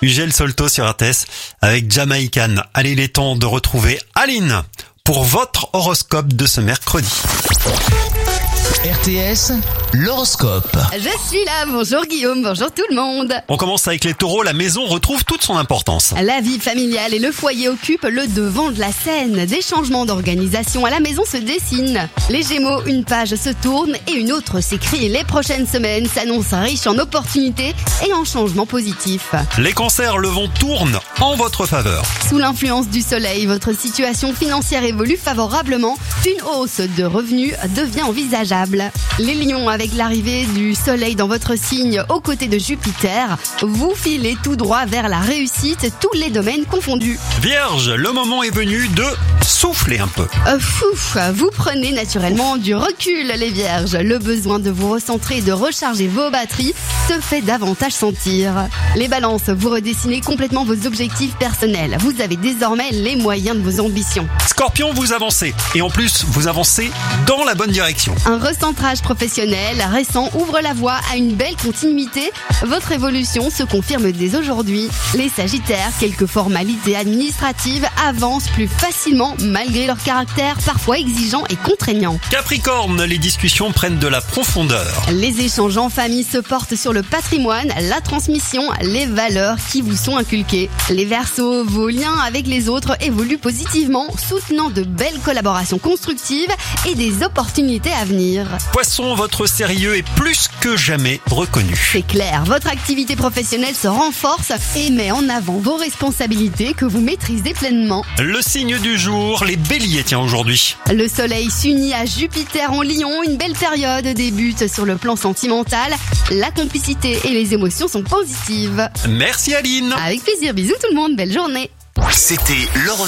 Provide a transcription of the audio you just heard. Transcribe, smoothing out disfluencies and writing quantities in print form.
Ugel Solto sur RTS avec Jamaican. Allez, il est temps de retrouver Aline pour votre horoscope de ce mercredi. RTS, l'horoscope. Je suis là, bonjour Guillaume, bonjour tout le monde. On commence avec les taureaux, la maison retrouve toute son importance. La vie familiale et le foyer occupent le devant de la scène. Des changements d'organisation à la maison se dessinent. Les Gémeaux, une page se tourne et une autre s'écrit. Les prochaines semaines s'annoncent riches en opportunités et en changements positifs. Les cancers, le vent tourne en votre faveur. Sous l'influence du soleil, votre situation financière évolue favorablement. Une hausse de revenus devient envisageable. Les lions, avec l'arrivée du soleil dans votre signe aux côtés de Jupiter, vous filez tout droit vers la réussite, tous les domaines confondus. Vierge, le moment est venu de souffler un peu. Vous prenez naturellement du recul, les vierges. Le besoin de vous recentrer et de recharger vos batteries se fait davantage sentir. Les balances, vous redessinez complètement vos objectifs personnels. Vous avez désormais les moyens de vos ambitions. Scorpion, vous avancez. Et en plus, vous avancez dans la bonne direction. Un recentrage professionnel récent ouvre la voie à une belle continuité. Votre évolution se confirme dès aujourd'hui. Les sagittaires, quelques formalités administratives avancent plus facilement malgré leur caractère parfois exigeant et contraignant. Capricorne, les discussions prennent de la profondeur. Les échanges en famille se portent sur le patrimoine, la transmission, les valeurs qui vous sont inculquées. Les Verseaux, vos liens avec les autres évoluent positivement, soutenant de belles collaborations constructives et des opportunités à venir. Poisson, votre sérieux est plus que jamais reconnu. C'est clair, votre activité professionnelle se renforce et met en avant vos responsabilités que vous maîtrisez pleinement. Le signe du jour, les béliers, tiens aujourd'hui. Le soleil s'unit à Jupiter en Lion, une belle période débute sur le plan sentimental. La complicité et les émotions sont positives. Merci Aline. Avec plaisir, bisous tout le monde, belle journée. C'était l'horoscope.